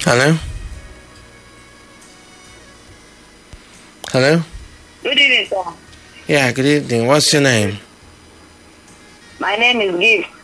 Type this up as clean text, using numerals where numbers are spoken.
Hello? Hello? Good evening, sir. Yeah, good evening. What's your name? My name is Gift.